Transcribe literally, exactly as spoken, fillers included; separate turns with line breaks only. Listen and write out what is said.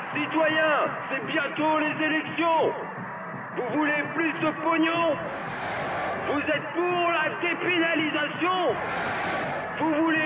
Citoyens, c'est bientôt les élections. Vous voulez plus de pognon? Vous êtes pour la dépénalisation? Vous voulez